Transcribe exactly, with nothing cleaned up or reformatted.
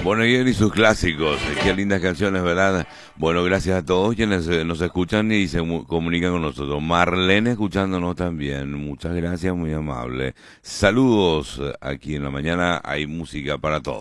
Bueno, y sus clásicos, qué lindas canciones, ¿verdad? Bueno, gracias a todos quienes eh, nos escuchan y se mu- comunican con nosotros. Marlene escuchándonos también, muchas gracias, muy amable. Saludos, aquí en la mañana hay música para todos.